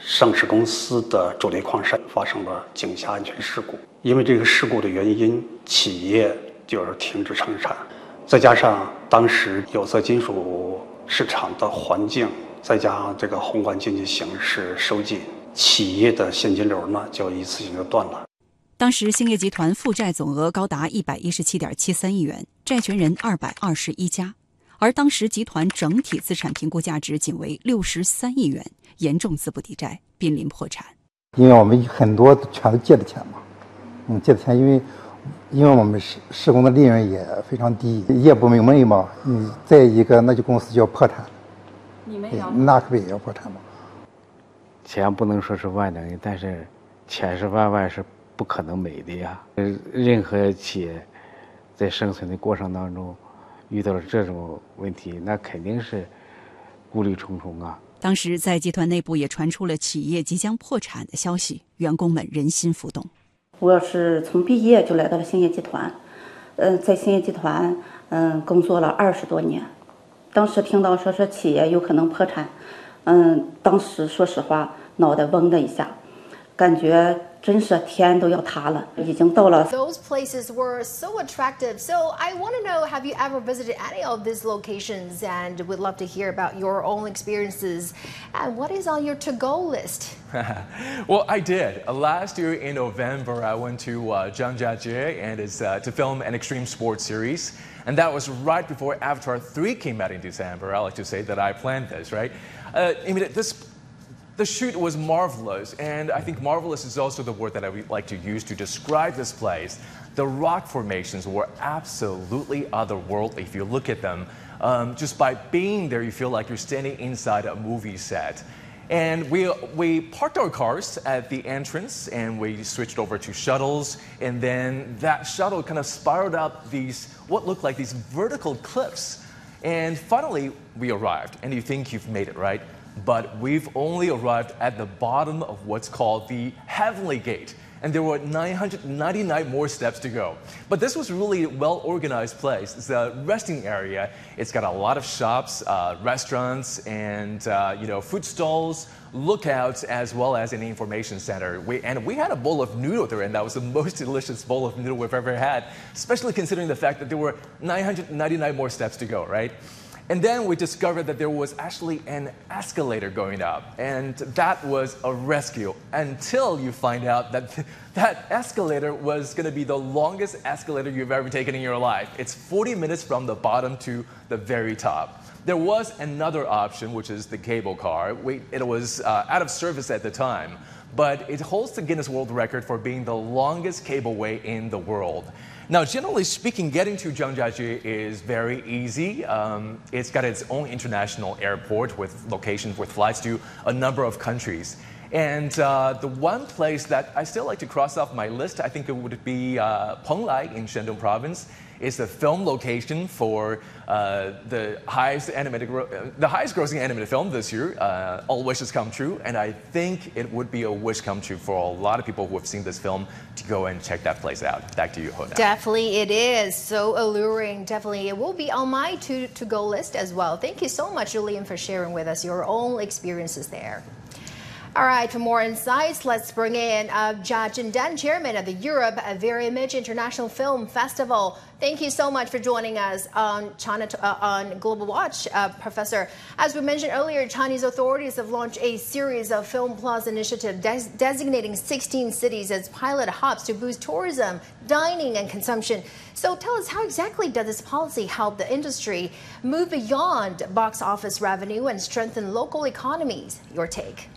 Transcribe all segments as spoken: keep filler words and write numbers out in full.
上市公司的主力矿山发生了井下安全事故，因为这个事故的原因，企业就是停止生产，再加上当时有色金属市场的环境，再加上这个宏观经济形势收紧，企业的现金流呢就一次性就断了。 当时兴业集团负债总额高达一百一十七点七三亿元，债权人二百二十一家，而当时集团整体资产评估价值仅为六十三亿元，严重资不抵债，濒临破产。 因为我们很多全都借的钱嘛，嗯，借的钱，因为因为我们施施工的利润也非常低，业不明媚嘛，你再一个那就公司就要破产， 你们也要那可不也要破产吗？ 钱不能说是万能，但是钱是万万是不可能没的呀。任何企业在生存的过程当中遇到了这种问题，那肯定是顾虑重重啊。 当时在集团内部也传出了企业即将破产的消息，员工们人心浮动。 我是从毕业就来到了兴业集团，嗯，在兴业集团嗯工作了二十多年。当时听到说是企业有可能破产，嗯，当时说实话脑袋嗡的一下，感觉真是天都要塌了，已经到了。 Those places were so attractive. So I want to know, have you ever visited any of these locations? And we'd love to hear about your own experiences. And what is on your to-go list? Well, I did. Uh, last year in November, I went to uh, Zhangjiajie and it's uh, to film an extreme sports series. And that was right before Avatar three came out in December. I like to say that I planned this, right? Uh, I mean, this The shoot was marvelous, and I think marvelous is also the word that I would like to use to describe this place. The rock formations were absolutely otherworldly. If you look at them, um, just by being there, you feel like you're standing inside a movie set. And we, we parked our cars at the entrance, and we switched over to shuttles, and then that shuttle kind of spiraled up these, what looked like these vertical cliffs. And finally, we arrived, and you think you've made it, right? But we've only arrived at the bottom of what's called the Heavenly Gate. And there were nine hundred ninety-nine more steps to go. But this was really a well-organized place. It's a resting area. It's got a lot of shops, uh, restaurants, and uh, you know, food stalls, lookouts, as well as an information center. We, and we had a bowl of noodle there, and that was the most delicious bowl of noodle we've ever had, especially considering the fact that there were nine hundred ninety-nine more steps to go, right? And then we discovered that there was actually an escalator going up, and that was a rescue until you find out that th that escalator was going to be the longest escalator you've ever taken in your life. It's forty minutes from the bottom to the very top. There was another option, which is the cable car. We, it was uh, out of service at the time, but it holds the Guinness World Record for being the longest cableway in the world. Now, generally speaking, getting to Zhangjiajie is very easy. Um, it's got its own international airport with locations with flights to a number of countries. And uh, the one place that I still like to cross off my list, I think it would be uh, Penglai in Shandong province. It's the film location for uh, the highest animated, uh, the highest grossing animated film this year, uh, All Wishes Come True, and I think it would be a wish come true for a lot of people who have seen this film to go and check that place out. Back to you, Hoda. Definitely it is so alluring. Definitely it will be on my to, to go list as well. Thank you so much, Julian, for sharing with us your own experiences there. All right, for more insights, let's bring in uh, Jia Zhendan, chairman of the Europe Verimage International Film Festival. Thank you so much for joining us on China uh, on Global Watch, uh, Professor. As we mentioned earlier, Chinese authorities have launched a series of Film Plus initiative des designating sixteen cities as pilot hubs to boost tourism, dining, and consumption. So tell us, how exactly does this policy help the industry move beyond box office revenue and strengthen local economies? Your take.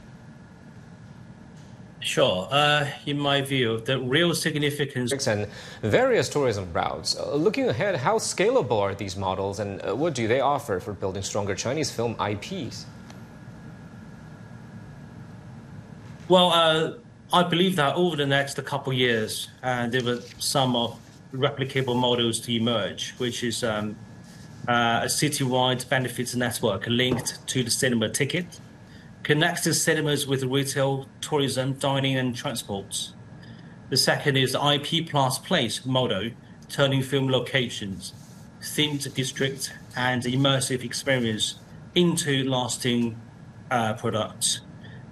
Sure. Uh, in my view, the real significance and various tourism routes. Uh, looking ahead, how scalable are these models, and uh, what do they offer for building stronger Chinese film I Ps? Well, uh, I believe that over the next couple of years, uh, there were some of replicable models to emerge, which is um, uh, a citywide benefits network linked to the cinema ticket, connects the cinemas with retail, tourism, dining, and transports. The second is the I P plus place model, turning film locations, themed districts, and immersive experience into lasting uh, products.